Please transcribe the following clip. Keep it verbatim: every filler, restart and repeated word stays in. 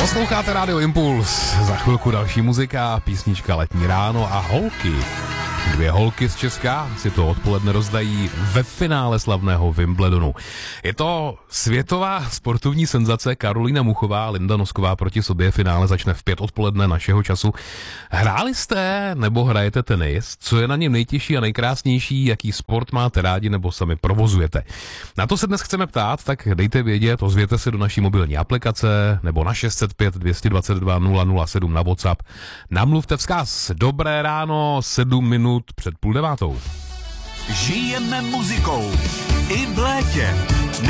Posloucháte Rádio Impuls, za chvilku další muzika, písnička Letní ráno a holky. Dvě holky z Česka si to odpoledne rozdají ve finále slavného Wimbledonu. Je to světová sportovní senzace. Karolína Muchová, Linda Nosková proti sobě. Finále začne v pět odpoledne našeho času. Hráli jste nebo hrajete tenis? Co je na něm nejtěžší a nejkrásnější? Jaký sport máte rádi nebo sami provozujete? Na to se dnes chceme ptát, tak dejte vědět, ozvěte se do naší mobilní aplikace nebo na šest set pět dvě dvacet dva nula nula sedm na WhatsApp. Namluvte vzkaz. Dobré ráno, sedm minut před půl devátou. Žijeme muzikou i v létě.